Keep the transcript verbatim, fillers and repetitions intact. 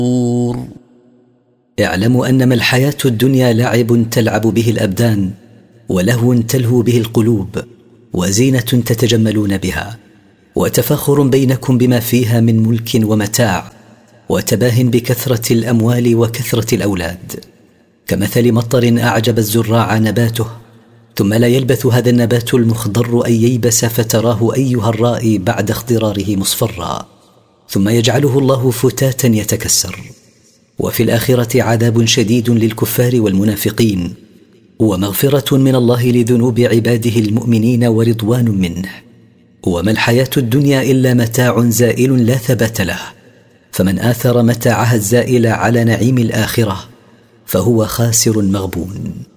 اعلموا أنما الحياة الدنيا لعب تلعب به الأبدان، ولهو تلهو به القلوب، وزينة تتجملون بها، وتفاخر بينكم بما فيها من ملك ومتاع، وتباه بكثرة الأموال وكثرة الأولاد، كمثل مطر أعجب الزراع نباته، ثم لا يلبث هذا النبات المخضر أن ييبس فتراه أيها الرائي بعد اخضراره مصفرا، ثم يجعله الله فتاتا يتكسر. وفي الآخرة عذاب شديد للكفار والمنافقين، ومغفرة من الله لذنوب عباده المؤمنين ورضوان منه. وما الحياة الدنيا إلا متاع زائل لا ثبات له، فمن آثر متاعها الزائل على نعيم الآخرة فهو خاسر مغبون.